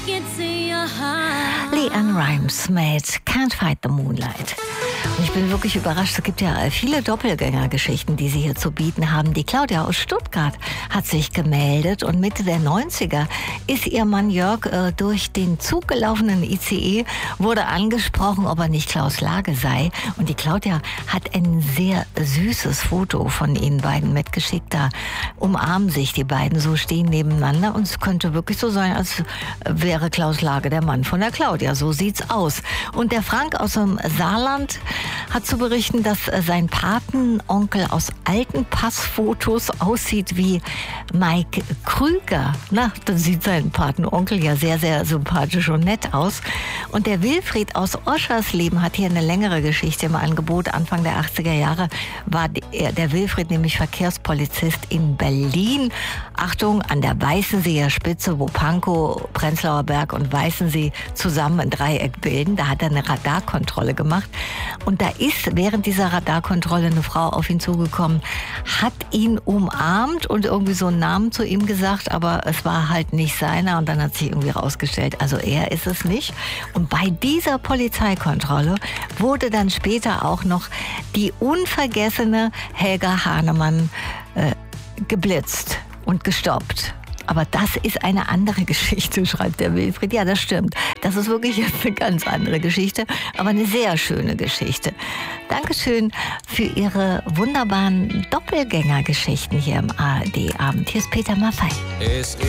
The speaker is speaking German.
LeAnn Rimes mit Can't Fight the Moonlight. Und ich bin wirklich überrascht. Es gibt ja viele Doppelgängergeschichten, die Sie hier zu bieten haben. Die Claudia aus Stuttgart hat sich gemeldet und Mitte der 90er ist ihr Mann Jörg durch den Zug gelaufenen ICE, wurde angesprochen, ob er nicht Klaus Lage sei. Und die Claudia hat ein sehr süßes Foto von ihnen beiden mitgeschickt. Da umarmen sich die beiden, so stehen nebeneinander. Und es könnte wirklich so sein, als wäre Klaus Lage der Mann von der Claudia. So sieht's aus. Und der Frank aus dem Saarland hat zu berichten, dass sein Patenonkel aus alten Passfotos aussieht wie Mike Krüger. Na, dann sieht sein Patenonkel ja sehr, sehr sympathisch und nett aus. Und der Wilfried aus Oschersleben hat hier eine längere Geschichte im Angebot. Anfang der 80er Jahre war der Wilfried nämlich Verkehrspolizist in Berlin. Achtung, an der Weißenseer Spitze, wo Pankow, Prenzlauer Berg und Weißensee zusammen ein Dreieck bilden. Da hat er eine Radarkontrolle gemacht. Und da ist während dieser Radarkontrolle eine Frau auf ihn zugekommen, hat ihn umarmt und irgendwie so einen Namen zu ihm gesagt, aber es war halt nicht seiner. Und dann hat sich irgendwie rausgestellt, also er ist es nicht. Und bei dieser Polizeikontrolle wurde dann später auch noch die unvergessene Helga Hahnemann geblitzt und gestoppt. Aber das ist eine andere Geschichte, schreibt der Wilfried. Ja, das stimmt. Das ist wirklich jetzt eine ganz andere Geschichte, aber eine sehr schöne Geschichte. Dankeschön für Ihre wunderbaren Doppelgängergeschichten hier im ARD-Abend. Hier ist Peter Maffay.